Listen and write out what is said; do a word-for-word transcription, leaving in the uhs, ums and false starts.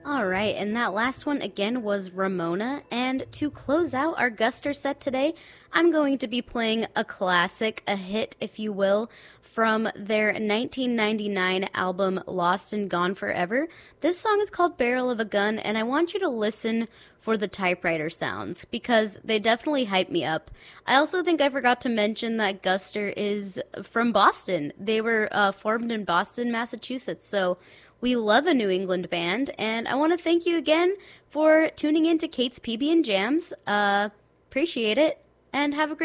All right, and that last one again was Ramona. And to close out our Guster set today, I'm going to be playing a classic, a hit, if you will, from their nineteen ninety-nine album Lost and Gone Forever. This song is called Barrel of a Gun, and I want you to listen for the typewriter sounds because they definitely hype me up. I also think I forgot to mention that Guster is from Boston. They were uh, formed in Boston, Massachusetts, so we love a New England band, and I want to thank you again for tuning in to Kate's P B and Jams. Uh, appreciate it, and have a great